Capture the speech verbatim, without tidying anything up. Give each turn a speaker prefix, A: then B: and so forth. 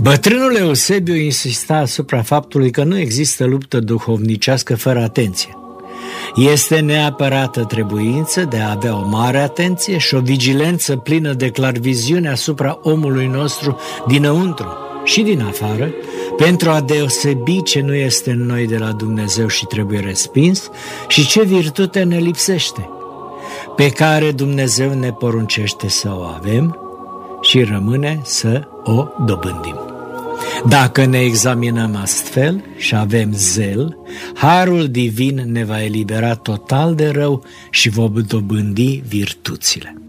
A: Bătrânul Eusebiu insista asupra faptului că nu există luptă duhovnicească fără atenție. Este neapărată trebuință de a avea o mare atenție și o vigilență plină de clarviziune asupra omului nostru dinăuntru și din afară, pentru a deosebi ce nu este în noi de la Dumnezeu și trebuie respins și ce virtute ne lipsește, pe care Dumnezeu ne poruncește să o avem și rămâne să o dobândim. Dacă ne examinăm astfel și avem zel, harul divin ne va elibera total de rău și vom dobândi virtuțile.